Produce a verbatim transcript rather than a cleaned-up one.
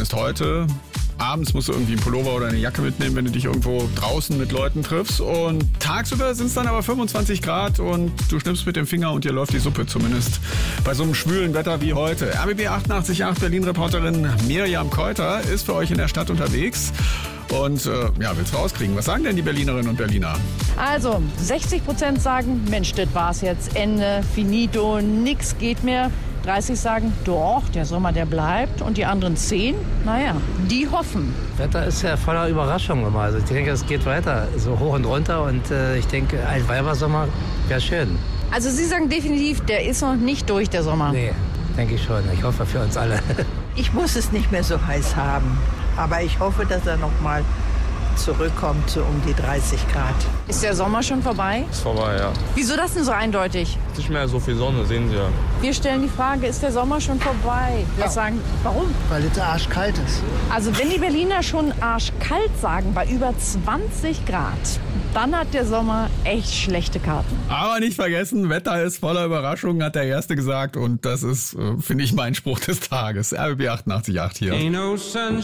zumindest heute. Abends musst du irgendwie einen Pullover oder eine Jacke mitnehmen, wenn du dich irgendwo draußen mit Leuten triffst. Und tagsüber sind es dann aber fünfundzwanzig Grad und du schnippst mit dem Finger und dir läuft die Suppe, zumindest bei so einem schwülen Wetter wie heute. R B B achtundachtzig Komma acht Berlin-Reporterin Miriam Keuter ist für euch in der Stadt unterwegs. Und äh, ja, willst du rauskriegen? Was sagen denn die Berlinerinnen und Berliner? Also, sechzig Prozent sagen, Mensch, das war's jetzt, Ende, finito, nix geht mehr. dreißig sagen, doch, der Sommer, der bleibt. Und die anderen zehn, naja, die hoffen. Wetter ist ja voller Überraschungen immer. Also ich denke, es geht weiter, so hoch und runter. Und äh, ich denke, ein Weibersommer wäre schön. Also Sie sagen definitiv, der ist noch nicht durch, der Sommer. Nee, denke ich schon. Ich hoffe für uns alle. Ich muss es nicht mehr so heiß haben. Aber ich hoffe, dass er noch mal zurückkommt zu um die dreißig Grad. Ist der Sommer schon vorbei? Ist vorbei, ja. Wieso das denn so eindeutig? Nicht mehr so viel Sonne, sehen Sie ja. Wir stellen die Frage, ist der Sommer schon vorbei? Wir Ja. sagen, warum? Weil es arschkalt ist. Also wenn die Berliner schon arschkalt sagen, bei über zwanzig Grad, dann hat der Sommer echt schlechte Karten. Aber nicht vergessen, Wetter ist voller Überraschungen, hat der Erste gesagt. Und das ist, äh, finde ich, mein Spruch des Tages. R B B achtundachtzig Komma acht hier.